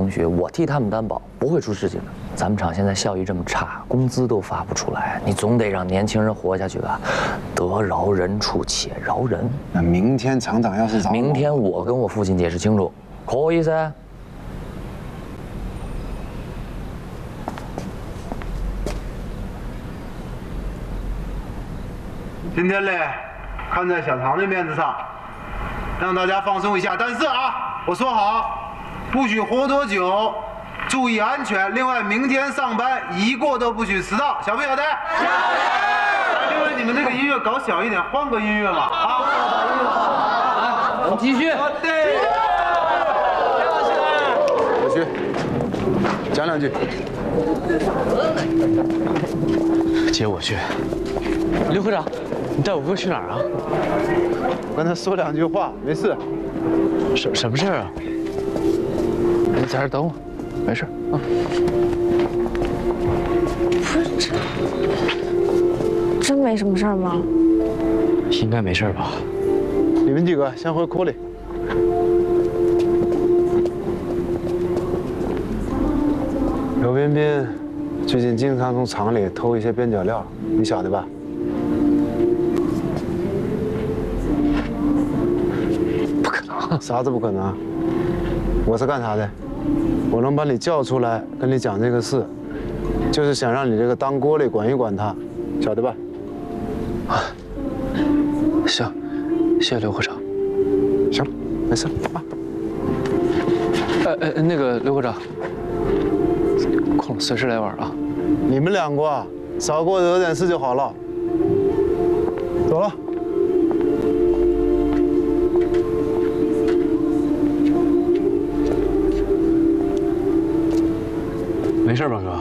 同学，我替他们担保，不会出事情的。咱们厂现在效益这么差，工资都发不出来，你总得让年轻人活下去吧？得饶人处且饶人。 那明天厂长要是找明天我跟我父亲解释清楚，可以噻？ 今天嘞，看在小唐的面子上，让大家放松一下。但是啊，我说好，不许喝多酒，注意安全。另外，明天上班一个都不许迟到，晓不晓得？晓得。另外，你们这个音乐搞小一点，换个音乐嘛啊！ 我们继续。 对。 我去讲两句。 接我去。刘科长，你带我哥去哪儿啊？ 我跟他说两句话，没事。 什么事儿啊？你在这等我，没事啊。 不是真没什么事儿吗？ 应该没事吧？ 你们几个先回库里。刘彬彬最近经常从厂里偷一些边角料，你晓得吧？ 不可能！ 啥子不可能？我是干啥的？我能把你叫出来跟你讲这个事，就是想让你这个当锅里管一管他，晓得吧？ 啊，行，谢谢刘科长。 行，没事啊。 那个刘科长，空了随时来玩啊。 你们两个啊，少给我惹点事就好了。走了。 没事吧，哥？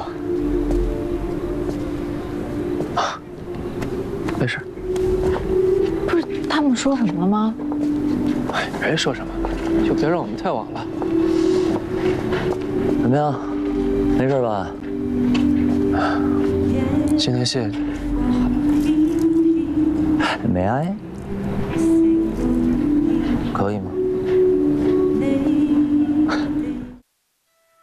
啊，没事。 不是他们说什么了吗？ 哎，没说什么，就别让我们太晚了。 怎么样？没事吧？ 今天谢谢你。 没爱？可以吗？